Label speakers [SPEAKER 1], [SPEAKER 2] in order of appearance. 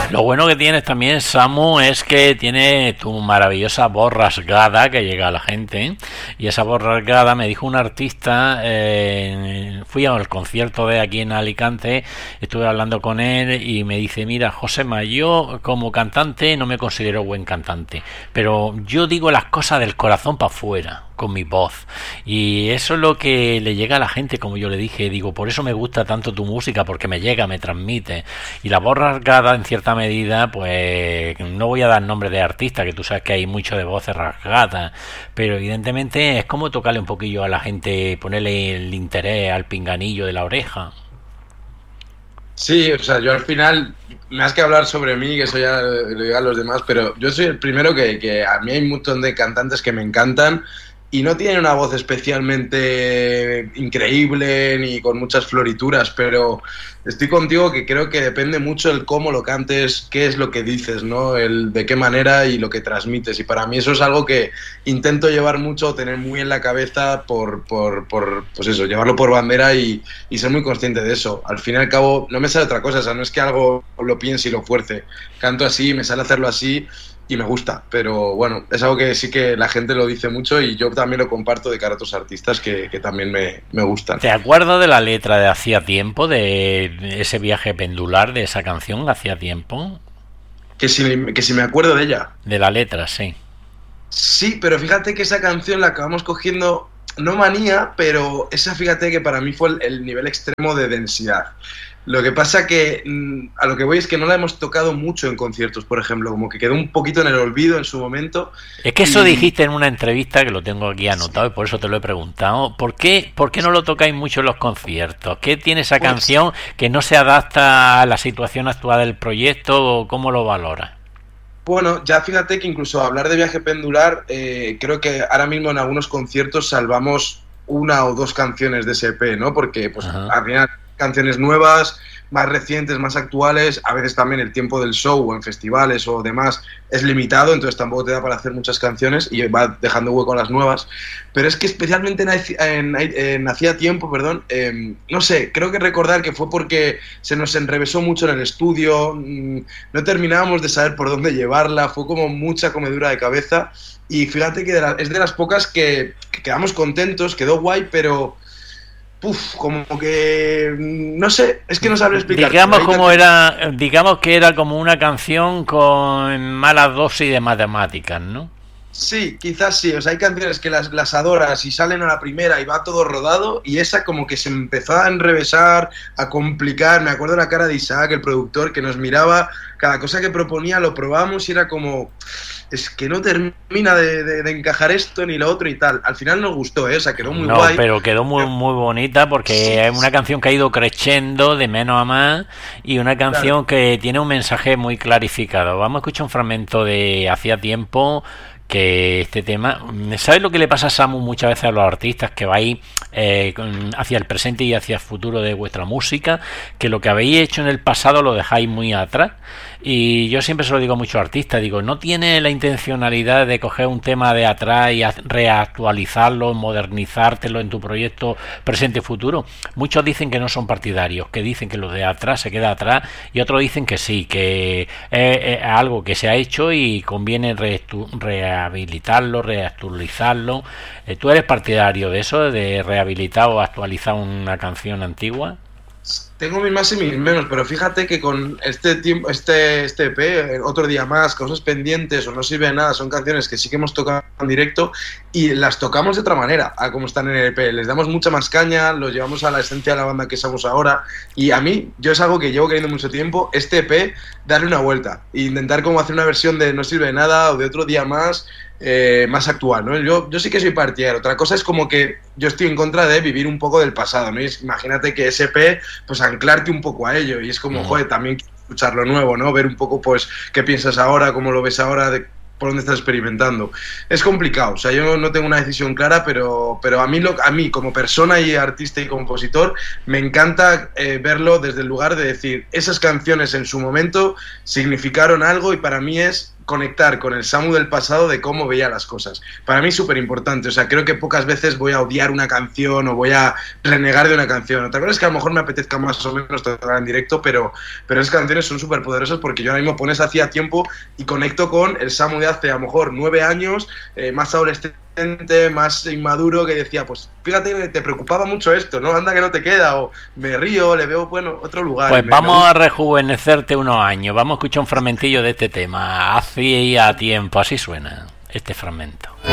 [SPEAKER 1] Lo bueno que tienes también, Samu, es que tiene tu maravillosa voz rasgada que llega a la gente, ¿eh? Y esa voz rasgada, me dijo un artista, fui al concierto de aquí en Alicante, estuve hablando con él y me dice, mira, Josema, yo como cantante no me considero buen cantante, pero yo digo las cosas del corazón para afuera, con mi voz, y eso es lo que le llega a la gente, como yo le dije, digo, por eso me gusta tanto tu música, porque me llega, me transmite. Y la voz rasgada, en cierta medida, pues no voy a dar nombre de artista, que tú sabes que hay mucho de voces rasgadas, pero evidentemente es como tocarle un poquillo a la gente, ponerle el interés al pinganillo de la oreja.
[SPEAKER 2] Sí, o sea, yo al final, más que hablar sobre mí, que eso ya lo digan los demás, pero yo soy el primero que a mí hay un montón de cantantes que me encantan y no tienen una voz especialmente increíble ni con muchas florituras, pero estoy contigo que creo que depende mucho el cómo lo cantes, qué es lo que dices, ¿no? El de qué manera y lo que transmites. Y para mí eso es algo que intento llevar mucho, tener muy en la cabeza pues eso, llevarlo por bandera y ser muy consciente de eso. Al fin y al cabo no me sale otra cosa, o sea, no es que algo lo piense y lo fuerce. Canto así, me sale hacerlo así y me gusta, pero bueno, es algo que sí que la gente lo dice mucho y yo también lo comparto de cara a otros artistas que también me gustan.
[SPEAKER 1] ¿Te acuerdas de la letra de Hacía Tiempo, de ese viaje pendular de esa canción, Hacía Tiempo?
[SPEAKER 2] Que si me acuerdo de ella.
[SPEAKER 1] De la letra, sí.
[SPEAKER 2] Sí, pero fíjate que esa canción la acabamos cogiendo, no manía, pero esa fíjate que para mí fue el nivel extremo de densidad. Lo que pasa que a lo que voy es que no la hemos tocado mucho en conciertos, por ejemplo, como que quedó un poquito en el olvido en su momento.
[SPEAKER 1] Es que eso dijiste en una entrevista, que lo tengo aquí anotado y por eso te lo he preguntado. ¿Por qué no lo tocáis mucho en los conciertos? ¿Qué tiene esa canción que no se adapta a la situación actual del proyecto o cómo lo valoras?
[SPEAKER 2] Bueno, ya fíjate que incluso hablar de viaje pendular, creo que ahora mismo en algunos conciertos salvamos una o dos canciones de ese EP, ¿no? Porque pues al final canciones nuevas, más recientes, más actuales, a veces también el tiempo del show o en festivales o demás es limitado, entonces tampoco te da para hacer muchas canciones y va dejando hueco a las nuevas, pero es que especialmente en Hacía Tiempo, perdón, no sé, creo que recordar que fue porque se nos enrevesó mucho en el estudio, no terminábamos de saber por dónde llevarla, fue como mucha comedura de cabeza y fíjate que es de las pocas que quedamos contentos, quedó guay, pero como que no sé, es que no sabré explicar.
[SPEAKER 1] Digamos que era como una canción con mala dosis de matemáticas, ¿no?
[SPEAKER 2] Sí, quizás sí, o sea, hay canciones que las adoras y salen a la primera y va todo rodado y esa como que se empezó a enrevesar, a complicar, me acuerdo la cara de Isaac, el productor, que nos miraba, cada cosa que proponía lo probamos y era como, es que no termina de encajar esto ni lo otro y tal. Al final nos gustó, o sea, quedó muy guay.
[SPEAKER 1] Pero quedó muy bonita porque sí, es una canción que ha ido creciendo de menos a más y una canción que tiene un mensaje muy clarificado. Vamos a escuchar un fragmento de Hacía Tiempo, que este tema, ¿sabes lo que le pasa a Samu muchas veces a los artistas que vais hacia el presente y hacia el futuro de vuestra música? Que lo que habéis hecho en el pasado lo dejáis muy atrás. Y yo siempre se lo digo a muchos artistas, digo, no tiene la intencionalidad de coger un tema de atrás y reactualizarlo, modernizártelo en tu proyecto presente y futuro. Muchos dicen que no son partidarios, que dicen que lo de atrás se queda atrás y otros dicen que sí, que es algo que se ha hecho y conviene rehabilitarlo, reactualizarlo. ¿Tú eres partidario de eso, de rehabilitar o actualizar una canción antigua?
[SPEAKER 2] Tengo mis más y mis menos, pero fíjate que con este EP, Otro Día Más, Cosas Pendientes o No Sirve de Nada, son canciones que sí que hemos tocado en directo y las tocamos de otra manera a como están en el EP. Les damos mucha más caña, los llevamos a la esencia de la banda que somos ahora y a mí, yo es algo que llevo queriendo mucho tiempo, este EP, darle una vuelta e intentar como hacer una versión de No Sirve de Nada o de Otro Día Más, más actual, ¿no? Yo sí que soy partidario. Otra cosa es como que yo estoy en contra de vivir un poco del pasado, ¿no? Y imagínate que SP, pues anclarte un poco a ello y es como, joder, también escuchar lo nuevo, ¿no? Ver un poco, pues, qué piensas ahora, cómo lo ves ahora, por dónde estás experimentando. Es complicado, o sea, yo no tengo una decisión clara, pero a mí como persona y artista y compositor me encanta verlo desde el lugar de decir, esas canciones en su momento significaron algo y para mí es conectar con el Samu del pasado de cómo veía las cosas. Para mí es súper importante, o sea, creo que pocas veces voy a odiar una canción o voy a renegar de una canción. Otra cosa es que a lo mejor me apetezca más o menos tocar en directo, pero esas canciones son súper poderosas porque yo ahora mismo pones hacía tiempo y conecto con el Samu de hace a lo mejor 9 años, más adolescente, más inmaduro, que decía, pues fíjate que te preocupaba mucho esto, ¿no? Anda que no te queda, o me río, le veo, bueno, otro lugar.
[SPEAKER 1] Pues vamos a rejuvenecerte unos años, vamos a escuchar un fragmentillo de este tema, hacía tiempo, así suena este fragmento.